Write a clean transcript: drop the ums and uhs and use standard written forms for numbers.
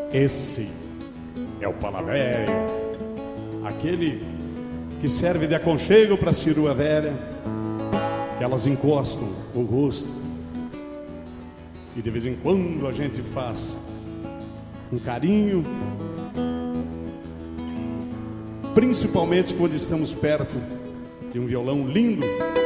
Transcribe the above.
Esse é o Palavéia, aquele que serve de aconchego para a cirua velha, que elas encostam o rosto e de vez em quando a gente faz um carinho, principalmente quando estamos perto de um violão lindo